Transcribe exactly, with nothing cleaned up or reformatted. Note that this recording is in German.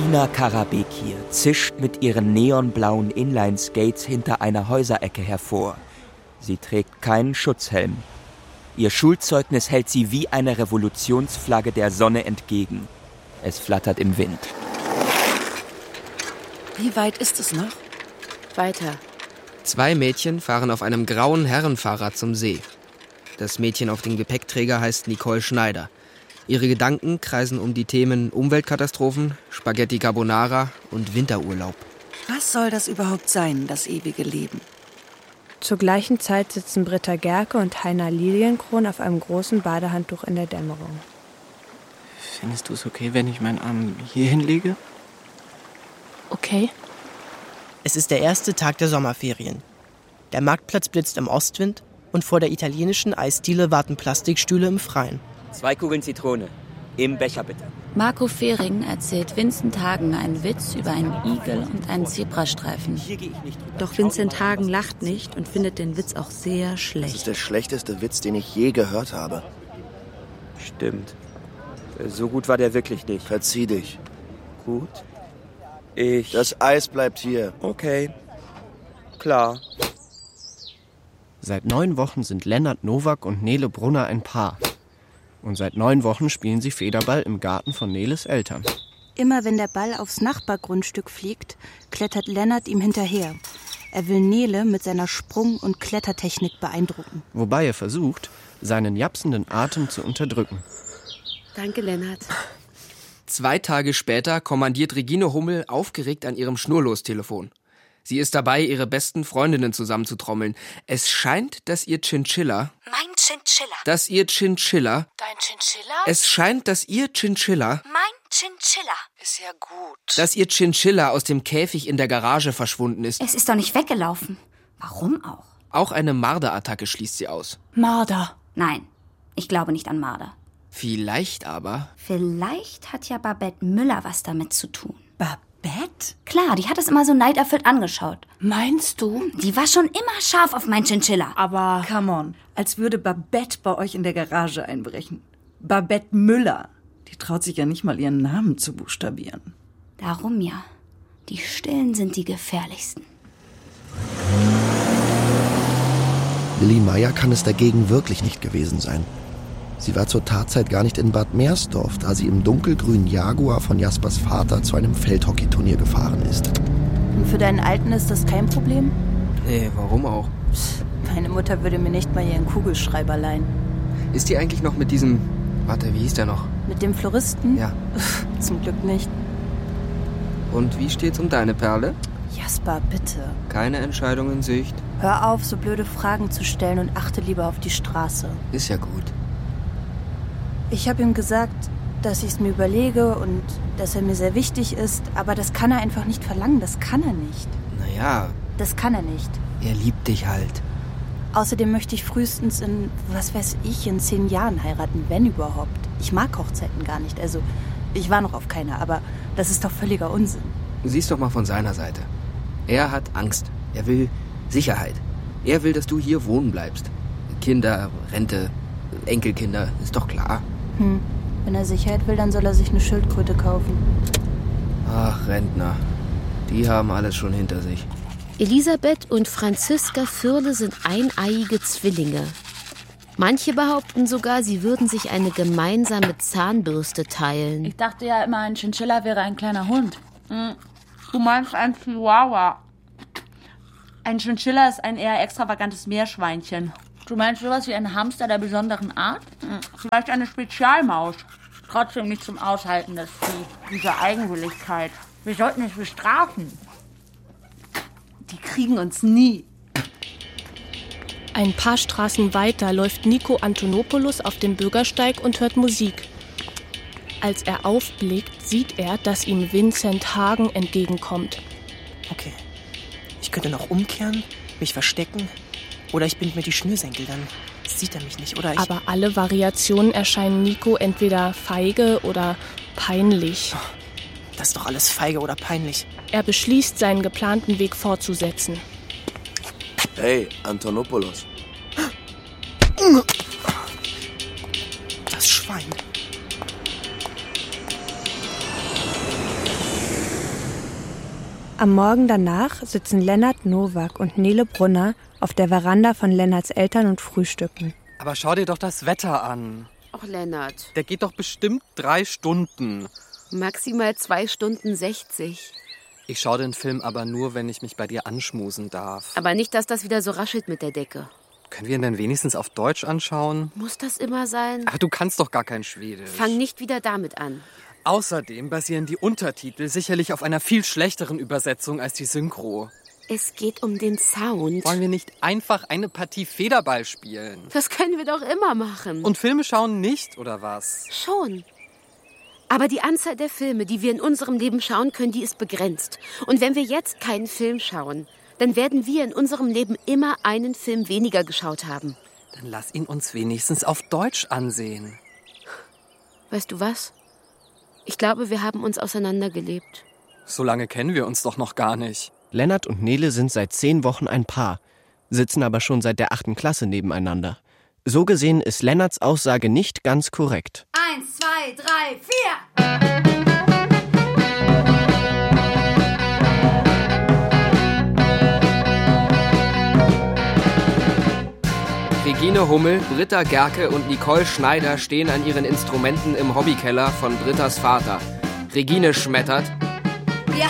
Ina Karabekir zischt mit ihren neonblauen Inline-Skates hinter einer Häuserecke hervor. Sie trägt keinen Schutzhelm. Ihr Schulzeugnis hält sie wie eine Revolutionsflagge der Sonne entgegen. Es flattert im Wind. Wie weit ist es noch? Weiter. Zwei Mädchen fahren auf einem grauen Herrenfahrrad zum See. Das Mädchen auf dem Gepäckträger heißt Nicole Schneider. Ihre Gedanken kreisen um die Themen Umweltkatastrophen, Spaghetti Carbonara und Winterurlaub. Was soll das überhaupt sein, das ewige Leben? Zur gleichen Zeit sitzen Britta Gerke und Heiner Lilienkron auf einem großen Badehandtuch in der Dämmerung. Findest du es okay, wenn ich meinen Arm hier hinlege? Okay. Es ist der erste Tag der Sommerferien. Der Marktplatz blitzt im Ostwind und vor der italienischen Eisdiele warten Plastikstühle im Freien. Zwei Kugeln Zitrone. Im Becher bitte. Marco Fehring erzählt Vincent Hagen einen Witz über einen Igel und einen Zebrastreifen. Doch Vincent Hagen lacht nicht und findet den Witz auch sehr schlecht. Das ist der schlechteste Witz, den ich je gehört habe. Stimmt. So gut war der wirklich nicht. Verzieh dich. Gut. Ich... Das Eis bleibt hier. Okay. Klar. Seit neun Wochen sind Lennart Nowak und Nele Brunner ein Paar. Und seit neun Wochen spielen sie Federball im Garten von Neles Eltern. Immer wenn der Ball aufs Nachbargrundstück fliegt, klettert Lennart ihm hinterher. Er will Nele mit seiner Sprung- und Klettertechnik beeindrucken. Wobei er versucht, seinen japsenden Atem zu unterdrücken. Danke, Lennart. Zwei Tage später kommandiert Regine Hummel aufgeregt an ihrem Schnurlostelefon. Sie ist dabei, ihre besten Freundinnen zusammenzutrommeln. Es scheint, dass ihr Chinchilla... Mein Chinchilla. Dass ihr Chinchilla... Dein Chinchilla? Es scheint, dass ihr Chinchilla... Mein Chinchilla. Ist ja gut. Dass ihr Chinchilla aus dem Käfig in der Garage verschwunden ist. Es ist doch nicht weggelaufen. Warum auch? Auch eine Marder-Attacke schließt sie aus. Marder. Nein, ich glaube nicht an Marder. Vielleicht aber... Vielleicht hat ja Babette Müller was damit zu tun. Babette? Klar, die hat es immer so neiderfüllt angeschaut. Meinst du? Die war schon immer scharf auf mein Chinchilla. Aber... Come on, als würde Babette bei euch in der Garage einbrechen. Babette Müller. Die traut sich ja nicht mal, ihren Namen zu buchstabieren. Darum ja. Die Stillen sind die gefährlichsten. Lilly Meyer kann es dagegen wirklich nicht gewesen sein. Sie war zur Tatzeit gar nicht in Bad Meersdorf, da sie im dunkelgrünen Jaguar von Jaspers Vater zu einem Feldhockeyturnier gefahren ist. Und für deinen Alten ist das kein Problem? Nee, warum auch? Meine Mutter würde mir nicht mal ihren Kugelschreiber leihen. Ist die eigentlich noch mit diesem... Warte, wie hieß der noch? Mit dem Floristen? Ja. Zum Glück nicht. Und wie steht's um deine Perle? Jasper, bitte. Keine Entscheidung in Sicht. Hör auf, so blöde Fragen zu stellen und achte lieber auf die Straße. Ist ja gut. Ich habe ihm gesagt, dass ich es mir überlege und dass er mir sehr wichtig ist, aber das kann er einfach nicht verlangen, das kann er nicht. Naja. Das kann er nicht. Er liebt dich halt. Außerdem möchte ich frühestens in, was weiß ich, in zehn Jahren heiraten, wenn überhaupt. Ich mag Hochzeiten gar nicht, also ich war noch auf keiner, aber das ist doch völliger Unsinn. Siehst doch mal von seiner Seite. Er hat Angst. Er will Sicherheit. Er will, dass du hier wohnen bleibst. Kinder, Rente, Enkelkinder, ist doch klar. Hm. Wenn er Sicherheit will, dann soll er sich eine Schildkröte kaufen. Ach, Rentner. Die haben alles schon hinter sich. Elisabeth und Franziska Fürle sind eineiige Zwillinge. Manche behaupten sogar, sie würden sich eine gemeinsame Zahnbürste teilen. Ich dachte ja immer, ein Chinchilla wäre ein kleiner Hund. Du meinst ein Chihuahua. Ein Chinchilla ist ein eher extravagantes Meerschweinchen. Du meinst sowas wie ein Hamster der besonderen Art? Vielleicht eine Spezialmaus. Trotzdem nicht zum Aushalten, das Vieh. Diese Eigenwilligkeit. Wir sollten es bestrafen. Die kriegen uns nie. Ein paar Straßen weiter läuft Nico Antonopoulos auf dem Bürgersteig und hört Musik. Als er aufblickt, sieht er, dass ihm Vincent Hagen entgegenkommt. Okay. Ich könnte noch umkehren, mich verstecken. Oder ich binde mir die Schnürsenkel, dann sieht er mich nicht. Oder ich... Aber alle Variationen erscheinen Nico entweder feige oder peinlich. Das ist doch alles feige oder peinlich. Er beschließt, seinen geplanten Weg fortzusetzen. Hey, Antonopoulos. Das Schwein. Am Morgen danach sitzen Lennart Nowak und Nele Brunner auf der Veranda von Lennarts Eltern und frühstücken. Aber schau dir doch das Wetter an. Ach, Lennart. Der geht doch bestimmt drei Stunden. Maximal zwei Stunden sechzig. Ich schaue den Film aber nur, wenn ich mich bei dir anschmusen darf. Aber nicht, dass das wieder so raschelt mit der Decke. Können wir ihn denn wenigstens auf Deutsch anschauen? Muss das immer sein? Ach, du kannst doch gar kein Schwedisch. Fang nicht wieder damit an. Außerdem basieren die Untertitel sicherlich auf einer viel schlechteren Übersetzung als die Synchro. Es geht um den Sound. Wollen wir nicht einfach eine Partie Federball spielen? Das können wir doch immer machen. Und Filme schauen nicht, oder was? Schon. Aber die Anzahl der Filme, die wir in unserem Leben schauen können, die ist begrenzt. Und wenn wir jetzt keinen Film schauen, dann werden wir in unserem Leben immer einen Film weniger geschaut haben. Dann lass ihn uns wenigstens auf Deutsch ansehen. Weißt du was? Ich glaube, wir haben uns auseinandergelebt. So lange kennen wir uns doch noch gar nicht. Lennart und Nele sind seit zehn Wochen ein Paar, sitzen aber schon seit der achten Klasse nebeneinander. So gesehen ist Lennarts Aussage nicht ganz korrekt. Eins, zwei, drei, vier! Regine Hummel, Britta Gerke und Nicole Schneider stehen an ihren Instrumenten im Hobbykeller von Brittas Vater. Regine schmettert: